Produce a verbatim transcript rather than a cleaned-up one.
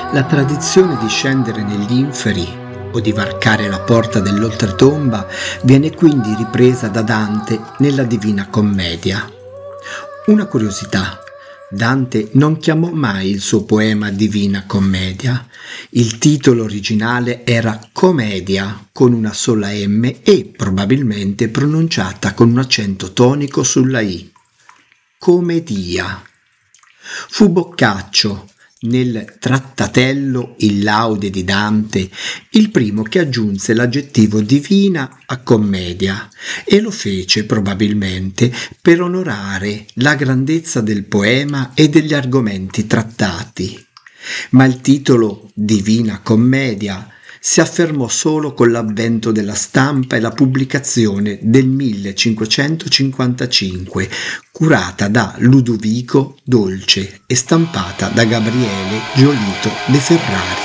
La tradizione di scendere negli inferi o di varcare la porta dell'oltretomba viene quindi ripresa da Dante nella Divina Commedia. Una curiosità: Dante non chiamò mai il suo poema Divina Commedia. Il titolo originale era Commedia con una sola M e probabilmente pronunciata con un accento tonico sulla I. Commedia. Fu Boccaccio, nel Trattatello in laude di Dante, il primo che aggiunse l'aggettivo divina a commedia, e lo fece probabilmente per onorare la grandezza del poema e degli argomenti trattati. Ma il titolo Divina Commedia si affermò solo con l'avvento della stampa e la pubblicazione del millecinquecentocinquantacinque, curata da Ludovico Dolce e stampata da Gabriele Giolito de Ferrari.